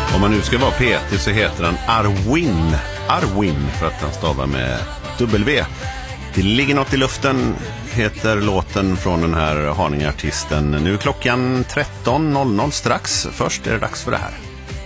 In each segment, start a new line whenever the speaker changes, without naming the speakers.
Om man nu ska vara petig så heter han Arwin. Arwin för att han stavar med W. Det ligger något i luften heter låten från den här Haninge-artisten. Nu är klockan 13.00 strax. Först är det dags för det här.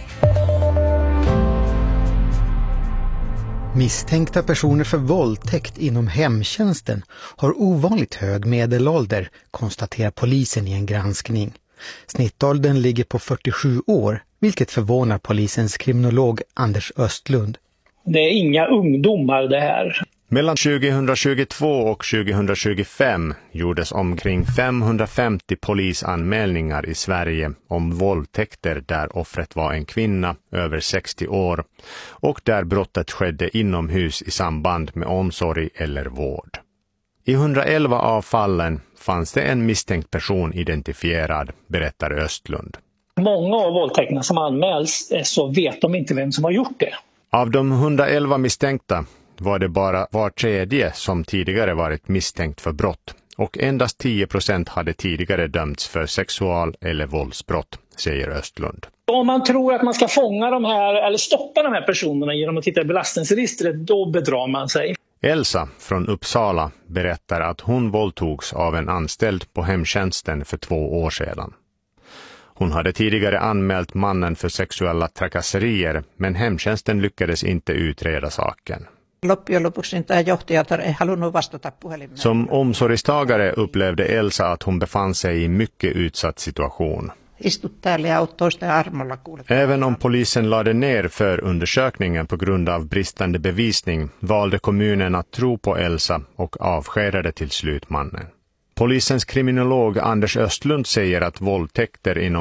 Misstänkta personer för våldtäkt inom hemtjänsten har ovanligt hög medelålder, konstaterar polisen i en granskning. Snittåldern ligger på 47 år, vilket förvånar polisens kriminolog Anders Östlund.
Det är inga ungdomar det här.
Mellan 2022 och 2025 gjordes omkring 550 polisanmälningar i Sverige om våldtäkter där offret var en kvinna över 60 år och där brottet skedde inomhus i samband med omsorg eller vård. I 111 av fallen fanns det en misstänkt person identifierad, berättar Östlund.
Många av våldtäkterna som anmäls så vet de inte vem som har gjort det.
Av de 111 misstänkta var det bara var tredje som tidigare varit misstänkt för brott och endast 10% hade tidigare dömts för sexual- eller våldsbrott, säger Östlund.
Om man tror att man ska fånga de här eller stoppa de här personerna genom att titta i belastningsregistret, då bedrar man sig.
Elsa från Uppsala berättar att hon våldtogs av en anställd på hemtjänsten för 2 år sedan. Hon hade tidigare anmält mannen för sexuella trakasserier, men hemtjänsten lyckades inte utreda saken. Som omsorgstagare upplevde Elsa att hon befann sig i mycket utsatt situation. Även om polisen lade ner förundersökningen på grund av bristande bevisning valde kommunen att tro på Elsa och avskedade till slut mannen. Polisens kriminolog Anders Östlund säger att våldtäkter inom